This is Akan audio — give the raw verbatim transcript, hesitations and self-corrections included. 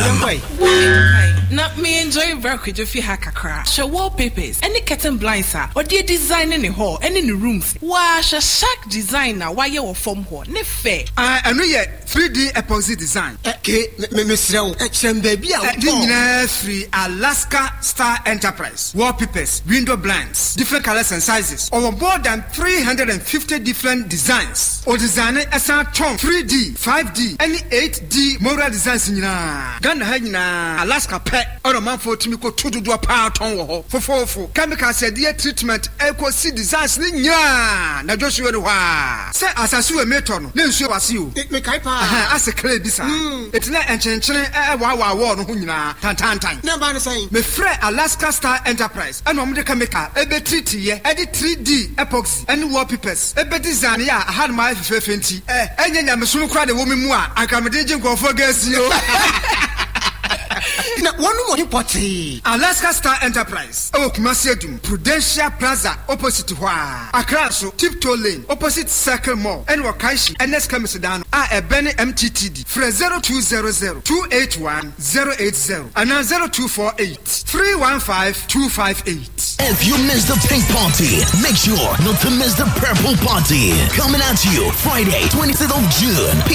Now me enjoy work with you hakakra. Show wallpapers, any curtain blinds are, or the design in the hall, and in the rooms. Wash a shark designer, why you form hall, ne fair. I know yet three D epoxy design. Okay, Miss Row, action baby, I free Alaska Star Enterprise. Wallpapers, window blinds, different colors and sizes. Over more than three hundred fifty different designs. Or design as a tone three D, five D, any eight D moral designs in Ghana Hagina, Alaska pet, or a man for Timiko to do a power tone for four for chemical said dear treatment, equal see designs. Nya, na Joshua Wa. Say as I saw a meton, then show us you. It make I as a clay design. It's not enchanting a wawa war, Hunya, Tantan time. No, man, saying, me friend Alaska Star Enterprise, and I'm the chemical, a bit treaty, edit three D epoxy, and wallpapers, a bit design, yeah, I had my fifty, eh, and then I'm soon cry the woman more. I come to go for guess you. Now, one more party. Alaska Star Enterprise. Oh, Kumasiadum. Prudential Plaza, opposite to Hua. Akraso, Tiptoe Lane, opposite Circle Mall. And Wakaishi, and Nes Kamisadano. Ah, a Benny M T T D. Fre zero two zero zero two eight one zero eight zero. And now zero two four eight three one five two five eight. If you missed the pink party, make sure not to miss the purple party. Coming at you Friday, twenty-sixth of June.